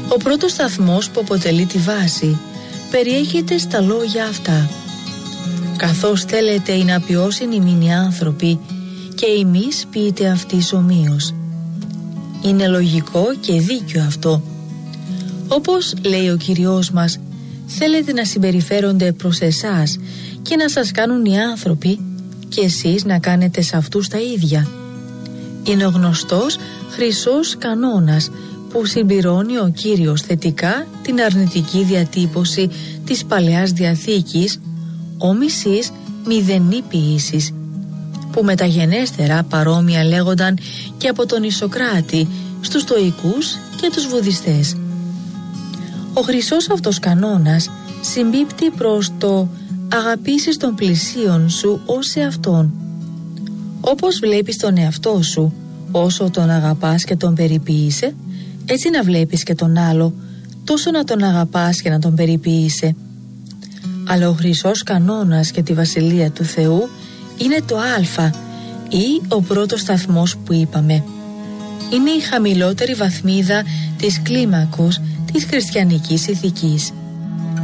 Ο πρώτος σταθμός που αποτελεί τη βάση περιέχεται στα λόγια αυτά: «Καθώς θέλετε οι να ποιώσουν οι άνθρωποι και εμείς ποιείτε αυτής ομοίως». Είναι λογικό και δίκιο αυτό. Όπως λέει ο Κυριός μας, θέλετε να συμπεριφέρονται προς εσάς και να σας κάνουν οι άνθρωποι και εσείς να κάνετε σε αυτούς τα ίδια. Είναι ο γνωστός χρυσός κανόνας που συμπληρώνει ο Κύριος θετικά την αρνητική διατύπωση της Παλαιάς Διαθήκης, όμισης μηδενή ποιήσης, που μεταγενέστερα παρόμοια λέγονταν και από τον Ισοκράτη στους Στοικούς και τους Βουδιστές. Ο χρυσός αυτός κανόνας συμπίπτει προς το «αγαπήσεις τον πλησίον σου ως εαυτόν». Όπως βλέπεις τον εαυτό σου όσο τον αγαπάς και τον περιποίησε, έτσι να βλέπεις και τον άλλο, τόσο να τον αγαπάς και να τον περιποίησε. Αλλά ο χρυσός κανόνας και τη Βασιλεία του Θεού είναι το Α ή ο πρώτος σταθμός που είπαμε. Είναι η χαμηλότερη βαθμίδα της κλίμακος της χριστιανικής ηθικής.